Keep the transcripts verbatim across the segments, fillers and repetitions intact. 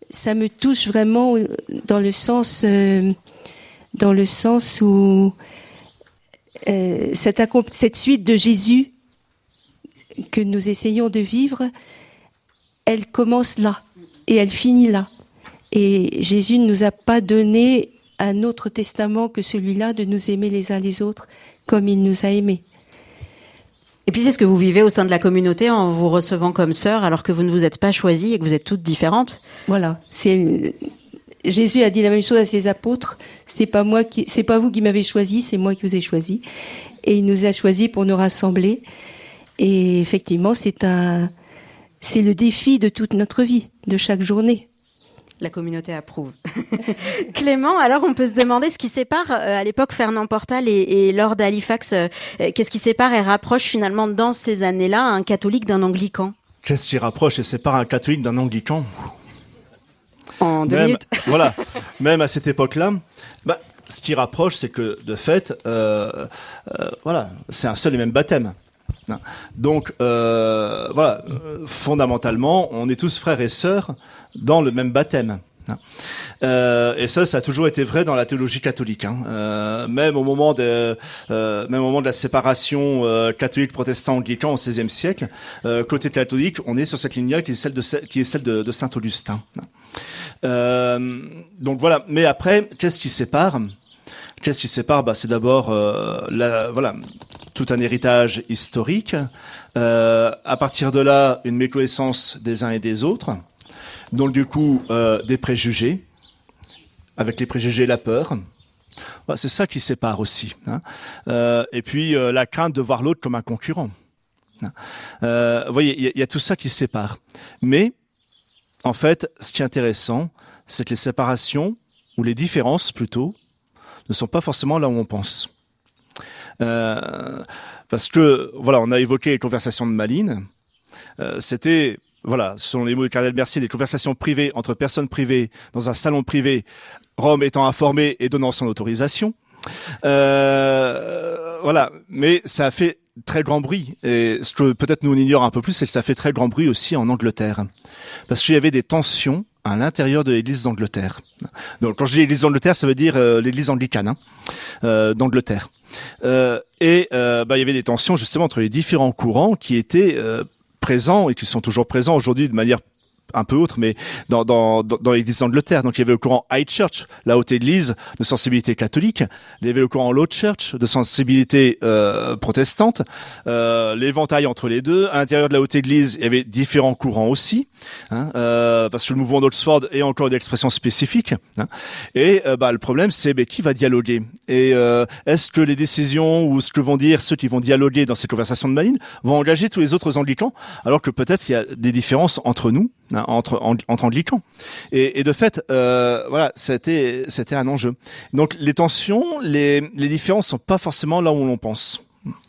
ça me touche vraiment dans le sens, euh, dans le sens où euh, cette, cette suite de Jésus que nous essayons de vivre, elle commence là et elle finit là. Et Jésus ne nous a pas donné un autre testament que celui-là de nous aimer les uns les autres comme il nous a aimés. Et puis c'est ce que vous vivez au sein de la communauté en vous recevant comme sœurs alors que vous ne vous êtes pas choisies et que vous êtes toutes différentes. Voilà, c'est Jésus a dit la même chose à ses apôtres, c'est pas moi qui c'est pas vous qui m'avez choisi, c'est moi qui vous ai choisi. Et il nous a choisis pour nous rassembler. Et effectivement, c'est un c'est le défi de toute notre vie, de chaque journée. La communauté approuve. Clément, alors on peut se demander ce qui sépare euh, à l'époque Fernand Portal et, et Laure d'Halifax. Euh, qu'est-ce qui sépare et rapproche finalement dans ces années-là un catholique d'un anglican? Qu'est-ce qui rapproche et sépare un catholique d'un anglican? En deux même, minutes. Voilà, même à cette époque-là, bah, ce qui rapproche, c'est que de fait, euh, euh, voilà, c'est un seul et même baptême. Donc euh, voilà, fondamentalement, on est tous frères et sœurs dans le même baptême. Euh, et ça, ça a toujours été vrai dans la théologie catholique. Hein. Euh, même au moment de, euh, même au moment de la séparation euh, catholique-protestant-anglican au seizième siècle, euh, côté catholique, on est sur cette ligne-là qui est celle de qui est celle de, de Saint Augustin. Euh, donc voilà. Mais après, qu'est-ce qui sépare? Qu'est-ce qui sépare? Bah, c'est d'abord euh, la, voilà, tout un héritage historique. Euh, à partir de là, une méconnaissance des uns et des autres. Donc du coup, euh, des préjugés. Avec les préjugés, la peur. Voilà, c'est ça qui sépare aussi. Hein. Euh, et puis euh, la crainte de voir l'autre comme un concurrent. Euh, vous voyez, il y, y a tout ça qui sépare. Mais en fait, ce qui est intéressant, c'est que les séparations ou les différences plutôt ne sont pas forcément là où on pense. Euh, parce que, voilà, on a évoqué les conversations de Malines. Euh, c'était, voilà, selon les mots de Cardinal Mercier, des conversations privées entre personnes privées dans un salon privé, Rome étant informé et donnant son autorisation. Euh, voilà, mais ça a fait très grand bruit. Et ce que peut-être nous on ignore un peu plus, c'est que ça fait très grand bruit aussi en Angleterre. Parce qu'il y avait des tensions à l'intérieur de l'Église d'Angleterre. Donc, quand je dis l'Église d'Angleterre, ça veut dire euh, l'Église anglicane hein, euh, d'Angleterre. Euh, et euh, bah, il y avait des tensions justement entre les différents courants qui étaient euh, présents et qui sont toujours présents aujourd'hui de manière un peu autre, mais dans, dans, dans l'Église d'Angleterre. Donc il y avait le courant High Church, la haute Église de sensibilité catholique. Il y avait le courant Low Church de sensibilité euh, protestante. Euh, l'éventail entre les deux. À l'intérieur de la haute Église, il y avait différents courants aussi, hein, euh, parce que le mouvement d'Oxford est encore une expression spécifique. Hein. Et euh, bah, le problème, c'est bah, qui va dialoguer. Et euh, est-ce que les décisions ou ce que vont dire ceux qui vont dialoguer dans ces conversations de Malines vont engager tous les autres anglicans, alors que peut-être il y a des différences entre nous. Hein, entre entre anglicans et, et de fait euh, voilà c'était c'était un enjeu. Donc les tensions, les les différences sont pas forcément là où l'on pense.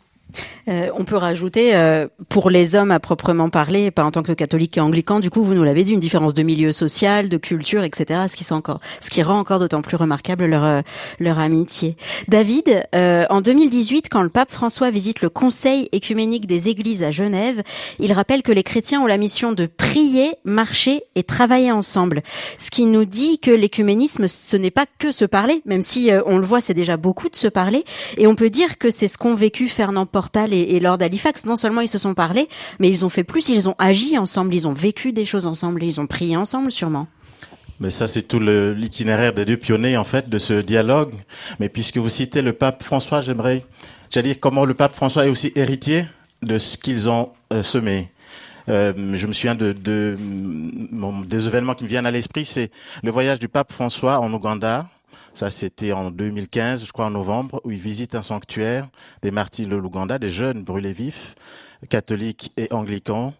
Euh, on peut rajouter, euh, pour les hommes à proprement parler, pas en tant que catholique et anglican, du coup, vous nous l'avez dit, une différence de milieu social, de culture, et cetera, ce qui, sont encore, ce qui rend encore d'autant plus remarquable leur, euh, leur amitié. David, euh, en deux mille dix-huit, quand le pape François visite le Conseil écuménique des Églises à Genève, il rappelle que les chrétiens ont la mission de prier, marcher et travailler ensemble. Ce qui nous dit que l'écuménisme, ce n'est pas que se parler, même si, euh, on le voit, c'est déjà beaucoup de se parler, et on peut dire que c'est ce qu'ont vécu Fernand Portal et, et Laure d'Halifax. Non seulement ils se sont parlé, mais ils ont fait plus, ils ont agi ensemble, ils ont vécu des choses ensemble, et ils ont prié ensemble sûrement. Mais ça, c'est tout le, l'itinéraire des deux pionniers, en fait, de ce dialogue. Mais puisque vous citez le pape François, j'aimerais, j'allais dire comment le pape François est aussi héritier de ce qu'ils ont euh, semé. Euh, je me souviens de, de, bon, des événements qui me viennent à l'esprit, c'est le voyage du pape François en Ouganda. Ça, c'était en deux mille quinze, je crois, en novembre, où il visite un sanctuaire des martyrs de l'Ouganda, des jeunes brûlés vifs, catholiques et anglicans.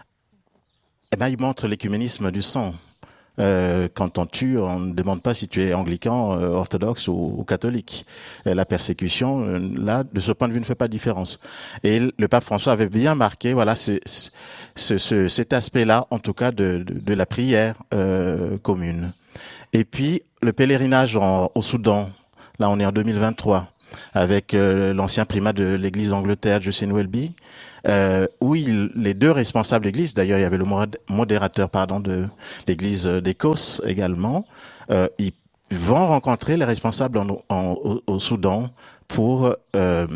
Eh ben, il montre l'écuménisme du sang. Euh, quand on tue, on ne demande pas si tu es anglican, euh, orthodoxe ou, ou catholique. Et la persécution, euh, là, de ce point de vue, ne fait pas de différence. Et le pape François avait bien marqué, voilà, ce, ce, ce, cet aspect-là, en tout cas, de, de, de la prière euh, commune. Et puis, le pèlerinage en, au Soudan, là, on est en deux mille vingt-trois. avec euh, l'ancien primat de l'église d'Angleterre, Justin Welby, euh, où il, les deux responsables d'église, d'ailleurs il y avait le modérateur pardon de l'église d'Écosse également, euh, ils vont rencontrer les responsables en, en, au, au Soudan pour euh,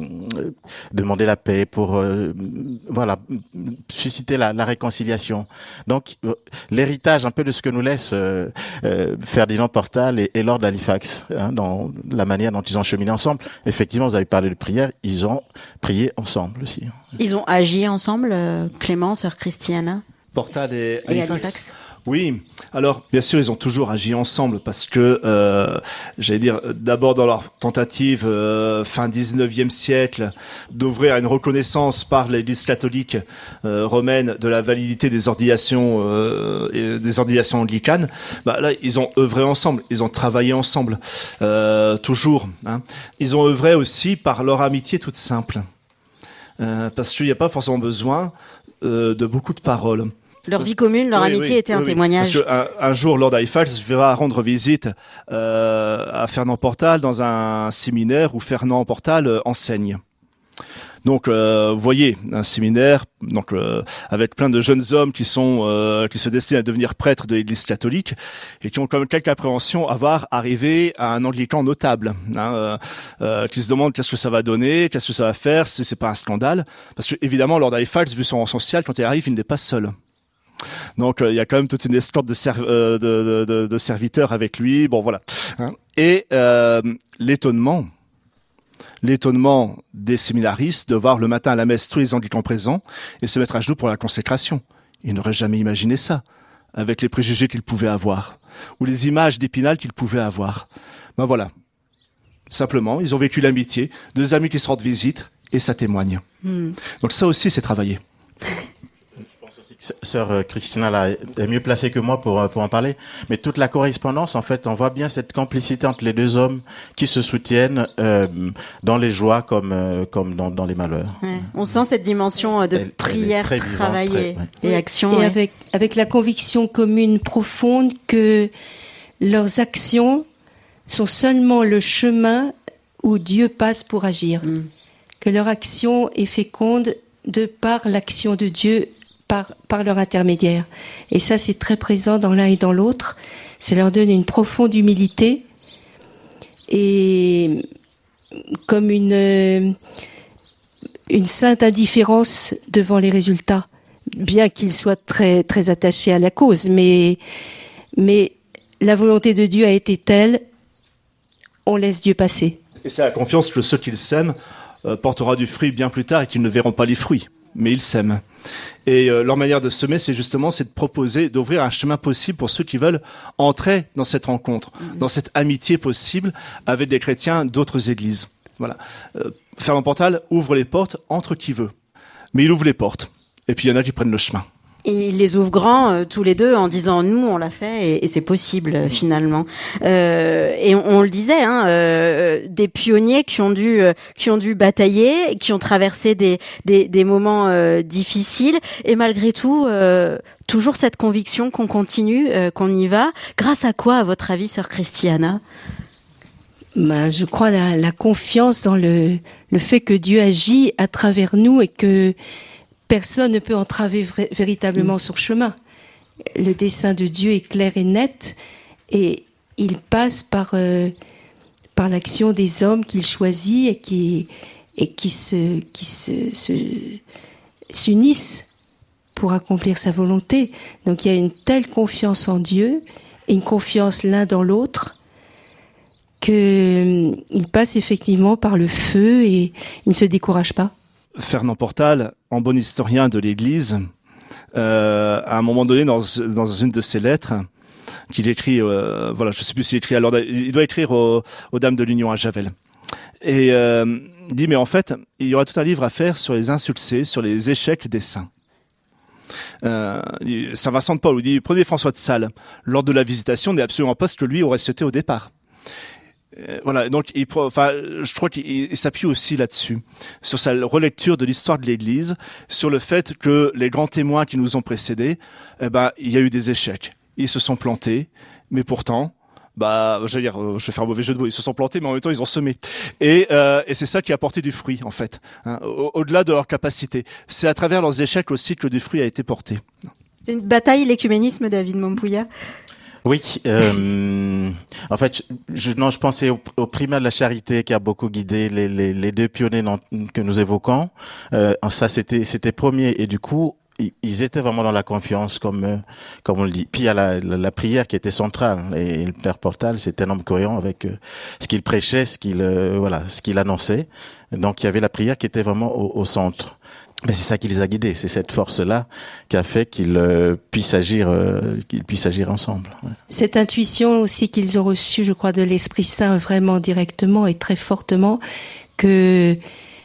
demander la paix, pour euh, voilà susciter la, la réconciliation. Donc l'héritage un peu de ce que nous laisse euh, euh, Ferdinand Portal et, et Lord Halifax, hein, dans la manière dont ils ont cheminé ensemble. Effectivement, vous avez parlé de prière, ils ont prié ensemble aussi. Ils ont agi ensemble, euh, Clément, sœur Christiana, Portal et, et Halifax. Halifax. Oui, alors bien sûr ils ont toujours agi ensemble parce que, euh, j'allais dire, d'abord dans leur tentative euh, fin dix-neuvième siècle d'ouvrir à une reconnaissance par l'Église catholique euh, romaine de la validité des ordinations, euh, et des ordinations anglicanes, bah là ils ont œuvré ensemble, ils ont travaillé ensemble, euh, toujours. Hein. Ils ont œuvré aussi par leur amitié toute simple, euh, parce qu'il n'y a pas forcément besoin euh, de beaucoup de paroles. Leur vie commune, leur oui, amitié oui, était un oui, témoignage. Parce qu'un un jour, Lord Halifax va rendre visite euh, à Fernand Portal dans un séminaire où Fernand Portal euh, enseigne. Donc, euh, vous voyez, un séminaire donc euh, avec plein de jeunes hommes qui sont euh, qui se destinent à devenir prêtres de l'Église catholique et qui ont quand même quelque appréhension à voir arriver à un anglican notable, hein, euh, euh, qui se demandent qu'est-ce que ça va donner, qu'est-ce que ça va faire, si c'est pas un scandale. Parce que évidemment, Lord Halifax, vu son rang social, quand il arrive, il n'est pas seul. Donc il euh, y a quand même toute une escorte de, serv- euh, de, de, de serviteurs avec lui. Bon voilà. Hein. Et euh, l'étonnement, l'étonnement des séminaristes de voir le matin à la messe tous les anglicans présents et se mettre à genoux pour la consécration. Ils n'auraient jamais imaginé ça, avec les préjugés qu'ils pouvaient avoir ou les images d'Épinal qu'ils pouvaient avoir. Ben voilà. Simplement, ils ont vécu l'amitié, deux amis qui se rendent visite et ça témoigne. Mm. Donc ça aussi, c'est travailler. Sœur Christina là, est mieux placée que moi pour pour en parler, mais toute la correspondance, en fait, on voit bien cette complicité entre les deux hommes qui se soutiennent euh, dans les joies comme euh, comme dans dans les malheurs. Ouais. On sent cette dimension de elle, prière elle vivante, travaillée très, ouais. et action, et ouais. avec avec la conviction commune profonde que leurs actions sont seulement le chemin où Dieu passe pour agir, mm. que leur action est féconde de par l'action de Dieu. Par, par leur intermédiaire. Et ça, c'est très présent dans l'un et dans l'autre. Ça leur donne une profonde humilité et comme une, une sainte indifférence devant les résultats, bien qu'ils soient très, très attachés à la cause. Mais, mais la volonté de Dieu a été telle, on laisse Dieu passer. Et c'est la confiance que ceux qu'ils sèment euh, portera du fruit bien plus tard et qu'ils ne verront pas les fruits. Mais ils s'aiment. Et euh, leur manière de semer, c'est justement c'est de proposer, d'ouvrir un chemin possible pour ceux qui veulent entrer dans cette rencontre, mmh. dans cette amitié possible avec des chrétiens d'autres églises. Voilà. Euh, Fernand Portal ouvre les portes entre qui veut. Mais il ouvre les portes. Et puis il y en a qui prennent le chemin. Et ils les ouvrent grand euh, tous les deux en disant nous on l'a fait et, et c'est possible euh, finalement. Euh, et on, on le disait, hein, euh, des pionniers qui ont dû euh, qui ont dû batailler, qui ont traversé des des, des moments euh, difficiles et malgré tout euh, toujours cette conviction qu'on continue, euh, qu'on y va. Grâce à quoi, à votre avis, sœur Christiana? Ben, je crois la, la confiance dans le le fait que Dieu agit à travers nous et que personne ne peut entraver vra- véritablement mmh. son chemin. Le dessein de Dieu est clair et net et il passe par, euh, par l'action des hommes qu'il choisit et qui, et qui, se, qui se, se, s'unissent pour accomplir sa volonté. Donc il y a une telle confiance en Dieu et une confiance l'un dans l'autre qu'il euh, passe effectivement par le feu et il ne se décourage pas. Fernand Portal, en bon historien de l'Église, euh, à un moment donné, dans, dans une de ses lettres, qu'il écrit, euh, voilà, je sais plus s'il écrit, alors il doit écrire aux, aux Dames de l'Union à Javel, et euh, il dit mais en fait, il y aura tout un livre à faire sur les insuccès, sur les échecs des saints. Euh, Saint Vincent de Paul, il dit prenez François de Sales, lors de la visitation, n'est absolument pas ce que lui aurait souhaité au départ. Voilà, donc il, enfin, je crois qu'il il s'appuie aussi là-dessus, sur sa relecture de l'histoire de l'Église, sur le fait que les grands témoins qui nous ont précédés, eh ben, il y a eu des échecs, ils se sont plantés, mais pourtant, bah, je veux dire, je vais faire un mauvais jeu de mots, ils se sont plantés, mais en même temps, ils ont semé. Et, euh, et c'est ça qui a porté du fruit, en fait, hein, au- au-delà de leur capacité. C'est à travers leurs échecs aussi que du fruit a été porté. C'est une bataille, l'écuménisme, David Mompouya. Oui, euh, en fait, je, non, je pensais au, au primat de la charité qui a beaucoup guidé les, les, les deux pionniers dans- que nous évoquons. Euh, ça, c'était, c'était premier, et du coup, ils- ils étaient vraiment dans la confiance, comme euh, comme on le dit. Puis il y a la, la, la prière qui était centrale, et le Père Portal, c'était un homme cohérent avec euh, ce qu'il prêchait, ce qu'il euh, voilà, ce qu'il annonçait. Donc il y avait la prière qui était vraiment au, au centre. Ben, c'est ça qui les a guidés, c'est cette force-là qui a fait qu'ils euh, puissent agir, euh, qu'ils puissent agir ensemble. Ouais. Cette intuition aussi qu'ils ont reçue, je crois, de l'Esprit Saint vraiment directement et très fortement, que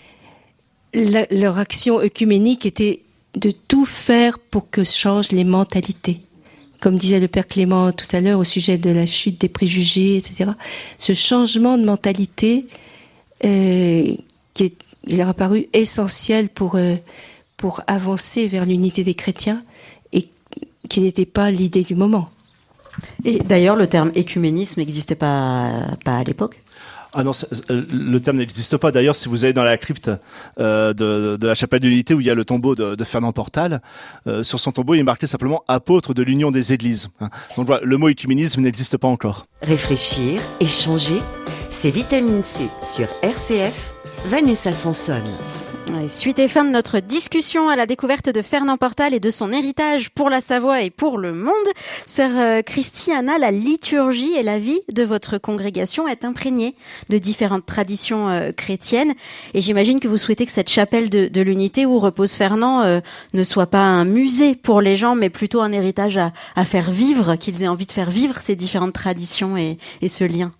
la, leur action œcuménique était de tout faire pour que changent les mentalités. Comme disait le Père Clément tout à l'heure au sujet de la chute des préjugés, et cetera. Ce changement de mentalité euh, qui est il leur a paru essentiel pour euh, pour avancer vers l'unité des chrétiens et qui n'était pas l'idée du moment. Et d'ailleurs, le terme écuménisme n'existait pas, pas à l'époque. Ah non, le terme n'existe pas. D'ailleurs, si vous allez dans la crypte euh, de, de la chapelle de l'unité où il y a le tombeau de, de Fernand Portal, euh, sur son tombeau, il est marqué simplement apôtre de l'union des églises. Donc voilà, le mot écuménisme n'existe pas encore. Réfléchir, échanger, c'est Vitamine C sur R C F. Vanessa Sanson. Suite et fin de notre discussion à la découverte de Fernand Portal et de son héritage pour la Savoie et pour le monde. Sœur Christiana, la liturgie et la vie de votre congrégation est imprégnée de différentes traditions euh, chrétiennes. Et j'imagine que vous souhaitez que cette chapelle de, de l'unité où repose Fernand euh, ne soit pas un musée pour les gens, mais plutôt un héritage à, à faire vivre, qu'ils aient envie de faire vivre ces différentes traditions et, et ce lien.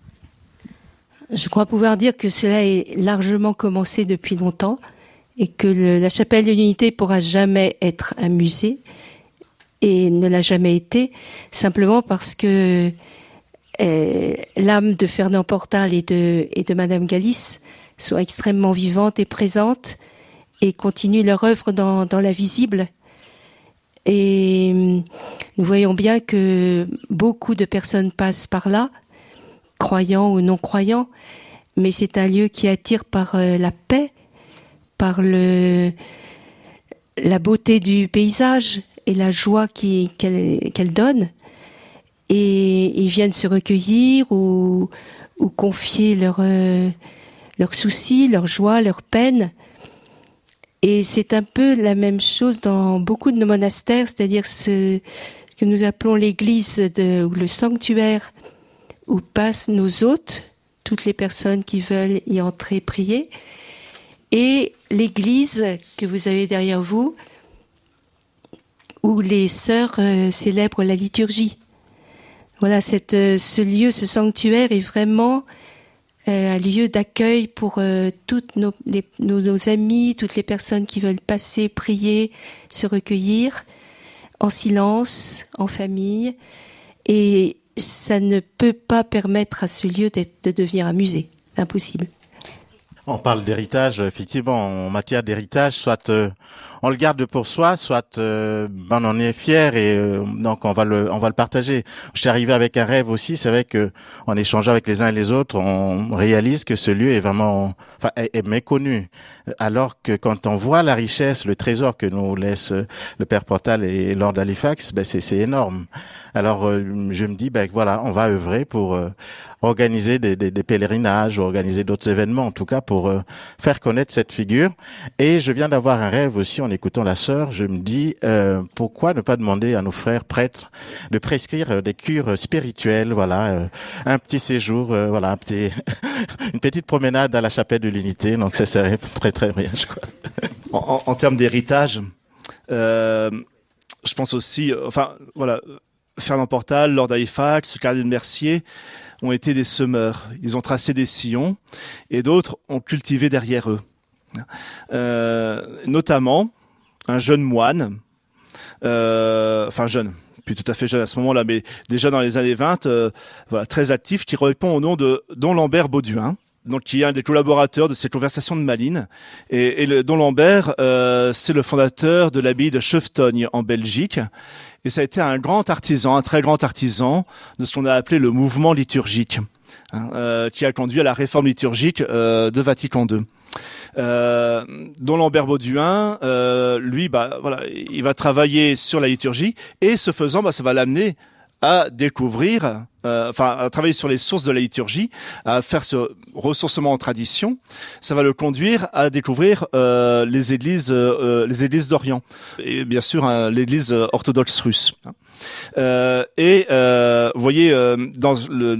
Je crois pouvoir dire que cela est largement commencé depuis longtemps et que le, la chapelle de l'unité pourra jamais être un musée et ne l'a jamais été, simplement parce que euh, l'âme de Fernand Portal et de, et de Madame Galis sont extrêmement vivantes et présentes et continuent leur œuvre dans, dans la visible. Et nous voyons bien que beaucoup de personnes passent par là, croyants ou non croyants, mais c'est un lieu qui attire par euh, la paix, par le la beauté du paysage et la joie qui, qu'elle, qu'elle donne. Et ils viennent se recueillir ou, ou confier leurs euh, leurs soucis, leurs joies, leurs peines. Et c'est un peu la même chose dans beaucoup de nos monastères, c'est-à-dire ce, ce que nous appelons l'église de, ou le sanctuaire, où passent nos hôtes, toutes les personnes qui veulent y entrer prier, et l'église que vous avez derrière vous, où les sœurs euh, célèbrent la liturgie. Voilà, cette, euh, ce lieu, ce sanctuaire est vraiment euh, un lieu d'accueil pour euh, toutes nos, les, nos, nos amis, toutes les personnes qui veulent passer, prier, se recueillir, en silence, en famille, et ça ne peut pas permettre à ce lieu d'être, de devenir un musée. Impossible. On parle d'héritage, effectivement, en matière d'héritage, soit euh, on le garde pour soi, soit euh, ben, on en est fier et euh, donc on va le on va le partager. Je suis arrivé avec un rêve aussi, c'est vrai que en échangeant avec les uns et les autres, on réalise que ce lieu est vraiment enfin est, est méconnu. Alors que quand on voit la richesse, le trésor que nous laisse le Père Portal et Lord Halifax, ben c'est c'est énorme. Alors euh, je me dis ben voilà, on va œuvrer pour euh, organiser des, des, des pèlerinages, organiser d'autres événements, en tout cas pour euh, faire connaître cette figure. Et je viens d'avoir un rêve aussi en écoutant la sœur. Je me dis, euh, pourquoi ne pas demander à nos frères prêtres de prescrire euh, des cures spirituelles, voilà, euh, un petit séjour, euh, voilà, un petit, une petite promenade à la chapelle de l'unité. Donc ça serait très très bien, je crois. En, en, en termes d'héritage, euh, je pense aussi, enfin voilà, Fernand Portal, Lord Halifax, le cardinal Mercier ont été des semeurs. Ils ont tracé des sillons et d'autres ont cultivé derrière eux. Euh, notamment un jeune moine, euh, enfin jeune, plus tout à fait jeune à ce moment-là, mais déjà dans les années vingt, euh, voilà, très actif, qui répond au nom de Don Lambert Bauduin, donc qui est un des collaborateurs de ces conversations de Malines, et, et le, Don Lambert, euh, c'est le fondateur de l'abbaye de Chevetogne en Belgique, et ça a été un grand artisan, un très grand artisan de ce qu'on a appelé le mouvement liturgique, hein, euh, qui a conduit à la réforme liturgique euh, de Vatican deux. Euh, Don Lambert Bauduin, euh, lui, bah voilà, il va travailler sur la liturgie, et ce faisant, bah ça va l'amener à découvrir, euh, enfin à travailler sur les sources de la liturgie, à faire ce ressourcement en tradition. Ça va le conduire à découvrir euh, les églises, euh, les églises d'Orient, et bien sûr hein, l'église orthodoxe russe. Euh, et euh, vous voyez euh, dans le,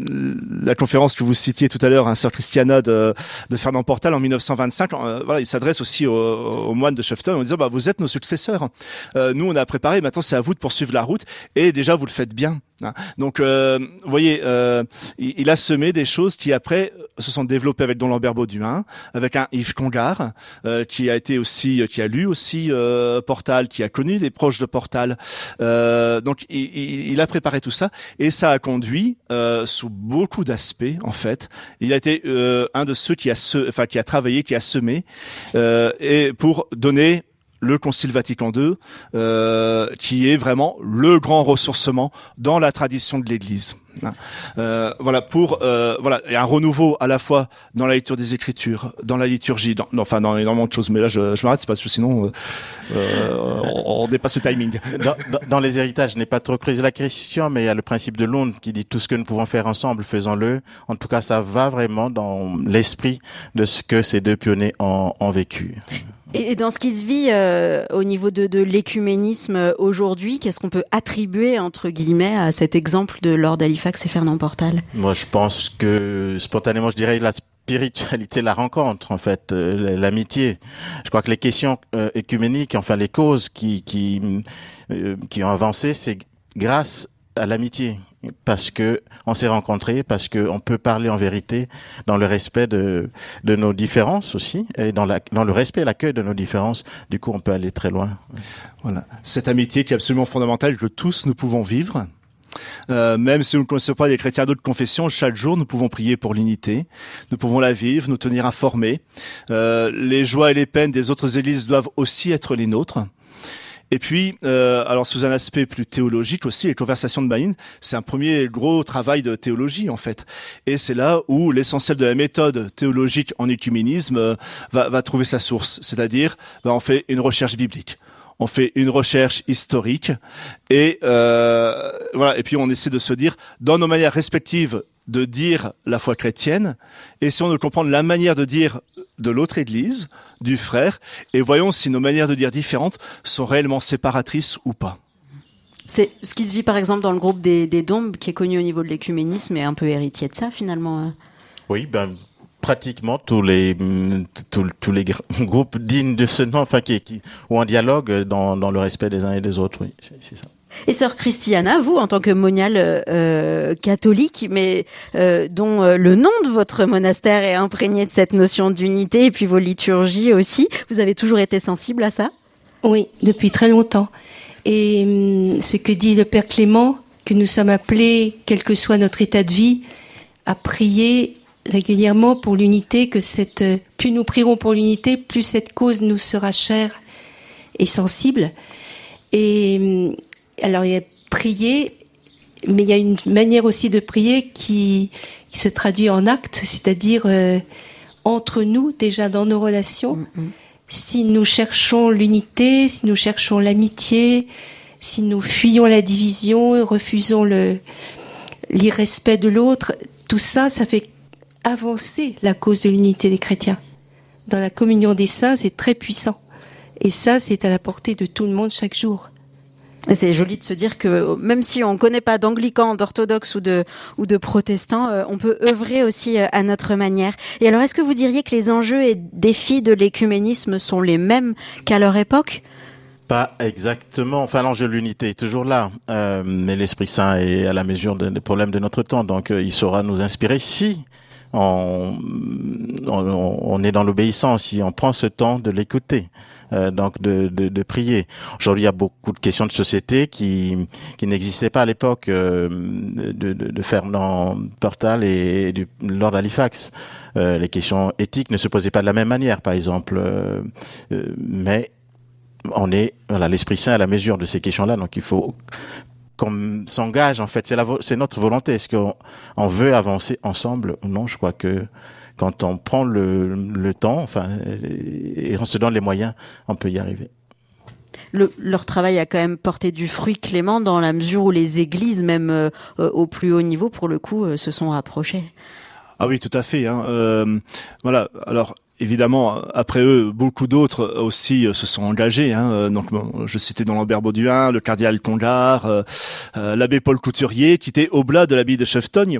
la conférence que vous citiez tout à l'heure, hein, Sœur Christiana de, de Fernand Portal en mille neuf cent vingt-cinq, euh, voilà, il s'adresse aussi aux, aux moines de Chevetogne en disant bah vous êtes nos successeurs. Euh, nous on a préparé, maintenant c'est à vous de poursuivre la route et déjà vous le faites bien. Hein. Donc euh, vous voyez, euh, il, il a semé des choses qui après se sont développées avec Don Lambert Bauduin, avec un Yves Congar euh, qui a été aussi, qui a lu aussi euh, Portal, qui a connu les proches de Portal. Euh, donc il, il, il a préparé tout ça et ça a conduit euh, sous beaucoup d'aspects en fait. Il a été euh, un de ceux qui a, se, enfin qui a travaillé, qui a semé euh, et pour donner le Concile Vatican deux, euh, qui est vraiment le grand ressourcement dans la tradition de l'Église. Euh, voilà pour euh, voilà il y a un renouveau à la fois dans la lecture des Écritures, dans la liturgie, dans, enfin dans énormément de choses. Mais là, je, je m'arrête, c'est parce que sinon euh, on, on dépasse le timing. Dans, dans, dans les héritages, je n'ai pas trop creusé la question, mais il y a le principe de l'onde qui dit tout ce que nous pouvons faire ensemble, faisons-le. En tout cas, ça va vraiment dans l'esprit de ce que ces deux pionniers ont, ont vécu. Et dans ce qui se vit euh, au niveau de, de l'écuménisme aujourd'hui, qu'est-ce qu'on peut attribuer, entre guillemets, à cet exemple de Lord Halifax et Fernand Portal ? Moi, je pense que, spontanément, je dirais la spiritualité, la rencontre, en fait, euh, l'amitié. Je crois que les questions euh, écuméniques, enfin les causes qui, qui, euh, qui ont avancé, c'est grâce à l'amitié. Parce que on s'est rencontrés, parce que on peut parler en vérité dans le respect de de nos différences aussi, et dans la dans le respect et l'accueil de nos différences. Du coup, on peut aller très loin. Voilà, cette amitié qui est absolument fondamentale que tous nous pouvons vivre. Euh, même si nous ne connaissons pas des chrétiens d'autres confessions, chaque jour nous pouvons prier pour l'unité, nous pouvons la vivre, nous tenir informés. Euh, les joies et les peines des autres églises doivent aussi être les nôtres. Et puis, euh, alors sous un aspect plus théologique aussi, les conversations de Malines, c'est un premier gros travail de théologie en fait. Et c'est là où l'essentiel de la méthode théologique en écuménisme euh, va, va trouver sa source. C'est-à-dire, ben, on fait une recherche biblique, on fait une recherche historique, et euh, voilà. Et puis on essaie de se dire, dans nos manières respectives de dire la foi chrétienne, essayons de comprendre la manière de dire de l'autre église, du frère, et voyons si nos manières de dire différentes sont réellement séparatrices ou pas. C'est ce qui se vit par exemple dans le groupe des, des Dombes, qui est connu au niveau de l'écuménisme et un peu héritier de ça finalement. Oui, ben pratiquement tous les tous, tous les groupes dignes de ce nom, enfin qui, qui ou en dialogue dans dans le respect des uns et des autres. Oui, c'est, c'est ça. Et sœur Christiana, vous, en tant que moniale euh, catholique, mais euh, dont euh, le nom de votre monastère est imprégné de cette notion d'unité, et puis vos liturgies aussi, vous avez toujours été sensible à ça ? Oui, depuis très longtemps. Et hum, ce que dit le Père Clément, que nous sommes appelés, quel que soit notre état de vie, à prier régulièrement pour l'unité, que cette, plus nous prierons pour l'unité, plus cette cause nous sera chère et sensible. Et hum, alors il y a prier, mais il y a une manière aussi de prier qui, qui se traduit en actes, c'est-à-dire euh, entre nous, déjà dans nos relations. Mm-hmm. Si nous cherchons l'unité, si nous cherchons l'amitié, si nous fuyons la division et refusons le, l'irrespect de l'autre, tout ça, ça fait avancer la cause de l'unité des chrétiens. Dans la communion des saints, c'est très puissant. Et ça, c'est à la portée de tout le monde chaque jour. Et c'est joli de se dire que même si on ne connaît pas d'anglicans, d'orthodoxes ou de, ou de protestants, euh, on peut œuvrer aussi euh, à notre manière. Et alors, est-ce que vous diriez que les enjeux et défis de l'écuménisme sont les mêmes qu'à leur époque ? Pas exactement. Enfin, l'enjeu de l'unité est toujours là. Euh, mais l'Esprit Saint est à la mesure des problèmes de notre temps. Donc, euh, il saura nous inspirer si on, on, on est dans l'obéissance, si on prend ce temps de l'écouter. euh, donc de, de, de prier. Aujourd'hui, il y a beaucoup de questions de société qui qui n'existaient pas à l'époque euh, de, de, de Fernand Portal et du Lord Halifax. Euh, les questions éthiques ne se posaient pas de la même manière, par exemple, euh, euh, mais on est, voilà, l'Esprit Saint à la mesure de ces questions-là, donc il faut qu'on s'engage, en fait, c'est la, c'est notre volonté. Est-ce qu'on on veut avancer ensemble ou non? Je crois que quand on prend le, le temps, enfin, et on se donne les moyens, on peut y arriver. Le, leur travail a quand même porté du fruit, Clément, dans la mesure où les églises, même euh, au plus haut niveau, pour le coup, euh, se sont rapprochées. Ah oui, tout à fait. Hein. Euh, voilà. Alors. Évidemment, après eux, beaucoup d'autres aussi se sont engagés. Hein. Donc, bon, je citais dans Lambert Bauduin, le cardinal Congar, euh, euh, l'abbé Paul Couturier, qui était oblat de l'abbaye de Cheftogne.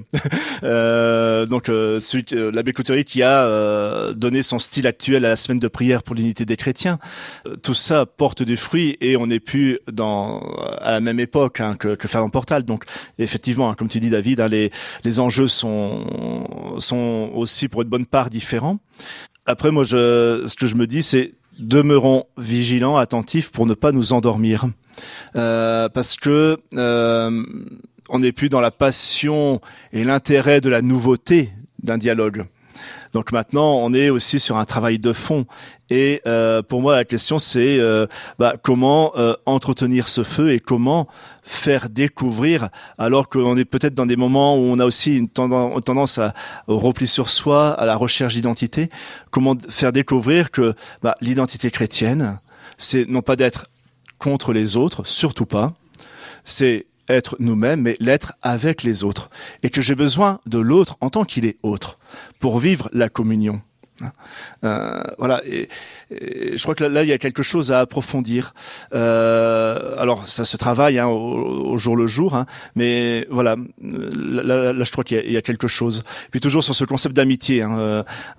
euh, donc, euh, celui, euh, l'abbé Couturier qui a euh, donné son style actuel à la semaine de prière pour l'unité des chrétiens. Euh, tout ça porte du fruit et on n'est plus dans à la même époque hein, que, que Fernand Portal. Donc, effectivement, hein, comme tu dis, David, hein, les, les enjeux sont, sont aussi pour une bonne part différents. Après, moi, je, ce que je me dis, c'est demeurons vigilants, attentifs pour ne pas nous endormir, euh, parce que euh, on n'est plus dans la passion et l'intérêt de la nouveauté d'un dialogue. Donc maintenant, on est aussi sur un travail de fond. Et euh, pour moi, la question, c'est euh, bah, comment euh, entretenir ce feu et comment faire découvrir, alors qu'on est peut-être dans des moments où on a aussi une tendance, une tendance à, au repli sur soi, à la recherche d'identité, comment faire découvrir que bah, l'identité chrétienne, c'est non pas d'être contre les autres, surtout pas, c'est être nous-mêmes, mais l'être avec les autres. Et que j'ai besoin de l'autre en tant qu'il est autre, pour vivre la communion. Euh, voilà, et, et je crois que là, là, il y a quelque chose à approfondir. Euh, alors, ça se travaille hein, au, au jour le jour, hein, mais voilà, là, là, là je crois qu'il y a, il y a quelque chose. Puis toujours sur ce concept d'amitié, hein, euh,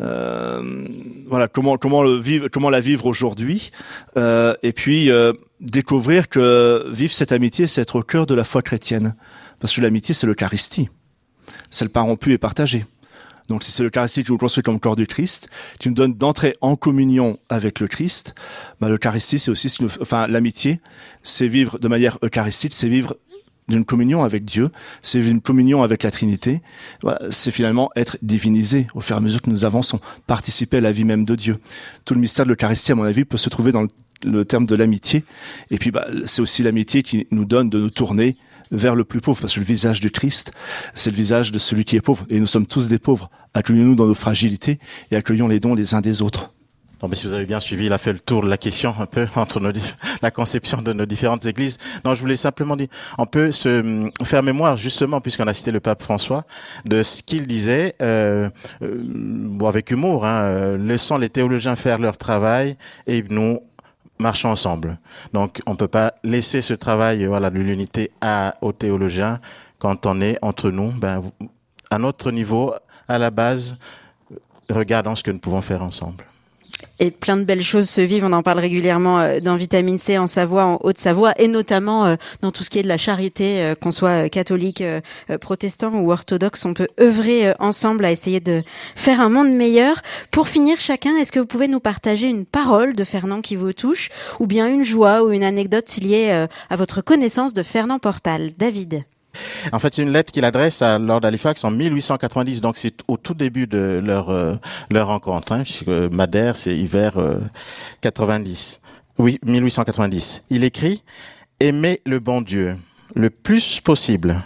euh, voilà, comment comment le vivre, comment la vivre aujourd'hui, euh, et puis euh, découvrir que vivre cette amitié, c'est être au cœur de la foi chrétienne, parce que l'amitié, c'est l'Eucharistie, c'est le pain rompu et partagé. Donc si c'est l'Eucharistie qui nous construit comme corps du Christ, qui nous donne d'entrer en communion avec le Christ, bah l'Eucharistie c'est aussi, enfin l'amitié, c'est vivre de manière eucharistique, c'est vivre d'une communion avec Dieu, c'est vivre une communion avec la Trinité. Voilà, c'est finalement être divinisé au fur et à mesure que nous avançons, participer à la vie même de Dieu. Tout le mystère de l'Eucharistie, à mon avis, peut se trouver dans le, le terme de l'amitié. Et puis bah c'est aussi l'amitié qui nous donne de nous tourner vers le plus pauvre, parce que le visage du Christ, c'est le visage de celui qui est pauvre. Et nous sommes tous des pauvres. Accueillons-nous dans nos fragilités et accueillons les dons les uns des autres. Non, mais si vous avez bien suivi, il a fait le tour de la question un peu entre nos, la conception de nos différentes églises. Non, je voulais simplement dire, on peut se faire mémoire justement, puisqu'on a cité le pape François, de ce qu'il disait, euh, euh, bon, avec humour, hein, euh, laissons les théologiens faire leur travail et nous marchons ensemble. Donc, on peut pas laisser ce travail, voilà, de l'unité à, aux théologiens quand on est entre nous, ben, à notre niveau, à la base, regardons ce que nous pouvons faire ensemble. Et plein de belles choses se vivent, on en parle régulièrement dans Vitamine C en Savoie, en Haute-Savoie, et notamment dans tout ce qui est de la charité, qu'on soit catholique, protestant ou orthodoxe, on peut œuvrer ensemble à essayer de faire un monde meilleur. Pour finir, chacun, est-ce que vous pouvez nous partager une parole de Fernand qui vous touche, ou bien une joie ou une anecdote liée à votre connaissance de Fernand Portal? David? En fait, c'est une lettre qu'il adresse à Lord Halifax en mille huit cent quatre-vingt-dix, donc c'est au tout début de leur euh, leur rencontre, hein, puisque Madère, c'est hiver euh, quatre-vingt-dix. Oui, mille huit cent quatre-vingt-dix. Il écrit « Aimez le bon Dieu le plus possible,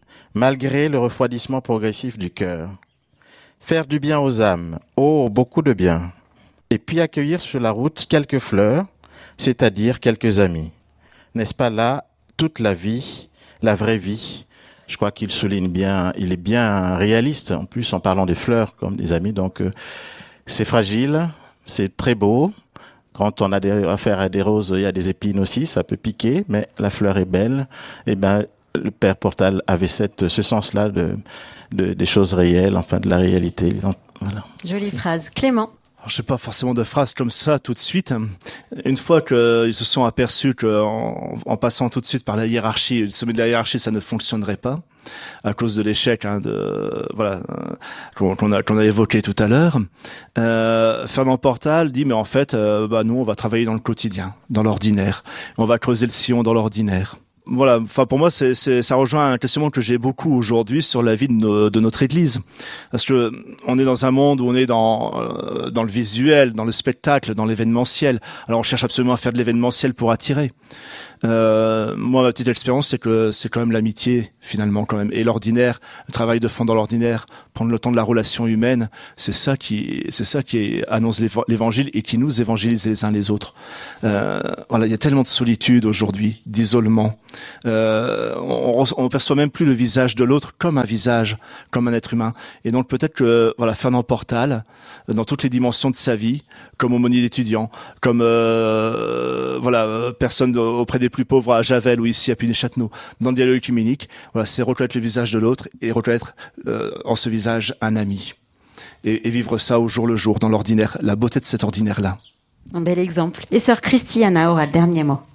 malgré le refroidissement progressif du cœur. Faire du bien aux âmes, oh, beaucoup de bien. Et puis accueillir sur la route quelques fleurs, c'est-à-dire quelques amis. N'est-ce pas là toute la vie ? La vraie vie, je crois qu'il souligne bien, il est bien réaliste, en plus en parlant des fleurs comme des amis, donc euh, c'est fragile, c'est très beau. Quand on a des, affaire à des roses, il y a des épines aussi, ça peut piquer, mais la fleur est belle. Et ben, le Père Portal avait cette, ce sens-là de, de, des choses réelles, enfin de la réalité. Voilà. Jolie phrase. Clément? Alors, je sais pas forcément de phrases comme ça tout de suite. Une fois qu'ils se sont aperçus qu'en en passant tout de suite par la hiérarchie, le sommet de la hiérarchie, ça ne fonctionnerait pas, à cause de l'échec hein, de voilà qu'on, qu'on a qu'on a évoqué tout à l'heure. Euh, Fernand Portal dit mais en fait euh, bah nous on va travailler dans le quotidien, dans l'ordinaire, on va creuser le sillon dans l'ordinaire. Voilà, enfin pour moi c'est, c'est ça rejoint un questionnement que j'ai beaucoup aujourd'hui sur la vie de, nos, de notre Église, parce que on est dans un monde où on est dans euh, dans le visuel, dans le spectacle, dans l'événementiel. Alors on cherche absolument à faire de l'événementiel pour attirer. Euh, moi ma petite expérience c'est que c'est quand même l'amitié finalement quand même et l'ordinaire, le travail de fond dans l'ordinaire, prendre le temps de la relation humaine, c'est ça qui c'est ça qui annonce l'évangile et qui nous évangélise les uns les autres. Euh, voilà, il y a tellement de solitude aujourd'hui, d'isolement. Euh, on, on perçoit même plus le visage de l'autre comme un visage, comme un être humain. Et donc peut-être que voilà Fernand Portal, dans toutes les dimensions de sa vie, comme aumônier d'étudiants, comme euh, voilà personne auprès des plus pauvres à Javel ou ici à Puy-les-Châtenaux, dans le dialogue œcuménique, voilà c'est reconnaître le visage de l'autre et reconnaître euh, en ce visage un ami et, et vivre ça au jour le jour dans l'ordinaire, la beauté de cet ordinaire là. Un bel exemple. Et sœur Christiana aura le dernier mot.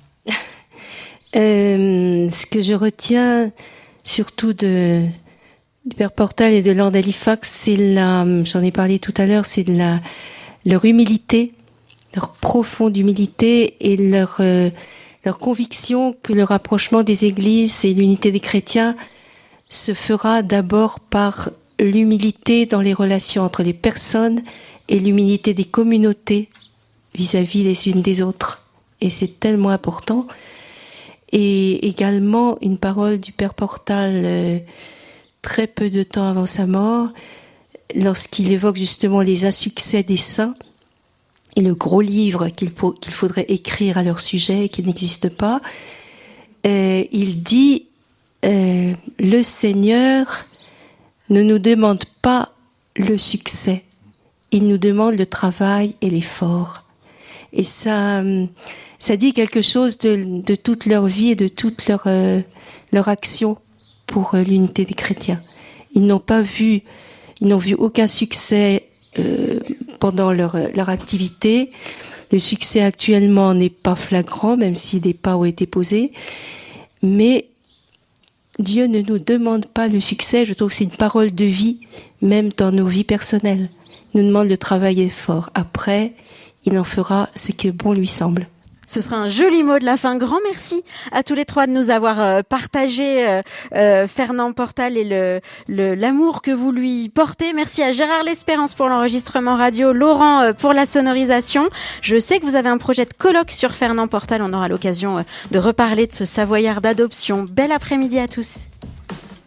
Euh, ce que je retiens surtout de du Père Portal et de Lord Halifax, c'est la, j'en ai parlé tout à l'heure, c'est de la leur humilité, leur profonde humilité et leur euh, leur conviction que le rapprochement des églises et l'unité des chrétiens se fera d'abord par l'humilité dans les relations entre les personnes et l'humilité des communautés vis-à-vis les unes des autres. Et c'est tellement important. Et également une parole du Père Portal euh, très peu de temps avant sa mort, lorsqu'il évoque justement les insuccès des saints et le gros livre qu'il, faut, qu'il faudrait écrire à leur sujet et qui n'existe pas. Euh, il dit euh, le Seigneur ne nous demande pas le succès, il nous demande le travail et l'effort. Et ça, ça dit quelque chose de, de toute leur vie et de toute leur, euh, leur action pour euh, l'unité des chrétiens. Ils n'ont pas vu, ils n'ont vu aucun succès euh, pendant leur, leur activité. Le succès actuellement n'est pas flagrant, même si des pas ont été posés. Mais Dieu ne nous demande pas le succès. Je trouve que c'est une parole de vie, même dans nos vies personnelles. Il nous demande le travail et l'effort. Après, il en fera ce qui bon lui semble. Ce sera un joli mot de la fin. Grand merci à tous les trois de nous avoir euh, partagé euh, euh, Fernand Portal et le, le l'amour que vous lui portez. Merci à Gérard L'Espérance pour l'enregistrement radio, Laurent euh, pour la sonorisation. Je sais que vous avez un projet de colloque sur Fernand Portal. On aura l'occasion euh, de reparler de ce Savoyard d'adoption. Bel après-midi à tous.